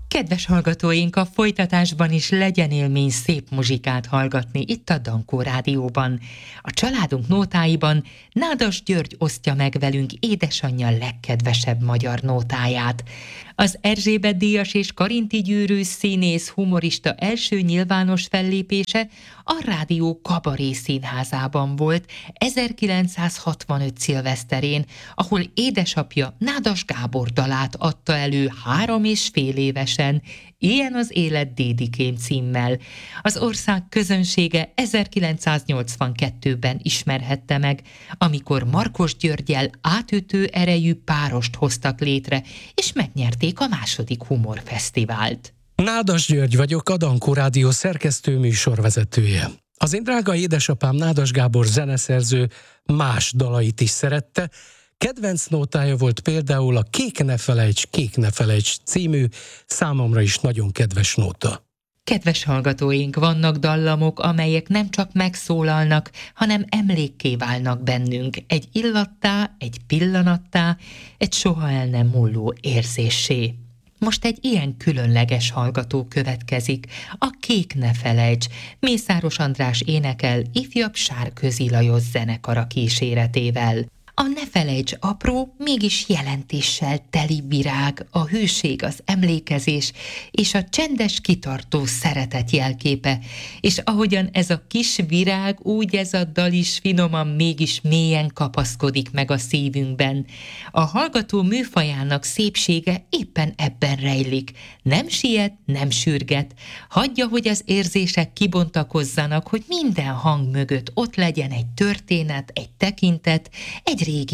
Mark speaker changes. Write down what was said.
Speaker 1: Kedves hallgatóink, a folytatásban is legyen élmény szép muzsikát hallgatni itt a Dankó Rádióban. A családunk nótáiban Nádas György osztja meg velünk édesanyja legkedvesebb magyar nótáját. Az Erzsébet-díjas és Karinthy Győrű színész humorista első nyilvános fellépése a Rádió Kabaré Színházában volt 1965 szilveszterén, ahol édesapja Nádas Gábor dalát adta elő 3,5 évesen, Ilyen az élet Dédikém címmel. Az ország közönsége 1982-ben ismerhette meg, amikor Markos Györggyel átütő erejű párost hoztak létre, és megnyerték a második humorfesztivált.
Speaker 2: Nádas György vagyok, a Dankó Rádió szerkesztő műsorvezetője. Az én drága édesapám Nádas Gábor zeneszerző más dalait is szerette. Kedvenc nótája volt például a Kék ne felejts című, számomra is nagyon kedves nóta.
Speaker 1: Kedves hallgatóink, vannak dallamok, amelyek nem csak megszólalnak, hanem emlékké válnak bennünk, egy illattá, egy pillanattá, egy soha el nem múló érzéssé. Most egy ilyen különleges hallgató következik, a Kék ne felejts, Mészáros András énekel ifjabb Sárközi Lajos zenekara kíséretével. A Ne felejts apró, mégis jelentéssel teli virág, a hűség, az emlékezés és a csendes kitartó szeretet jelképe, és ahogyan ez a kis virág, úgy ez a dal is finoman, mégis mélyen kapaszkodik meg a szívünkben. A hallgató műfajának szépsége éppen ebben rejlik. Nem siet, nem sürget. Hagyja, hogy az érzések kibontakozzanak, hogy minden hang mögött ott legyen egy történet, egy tekintet, egy régi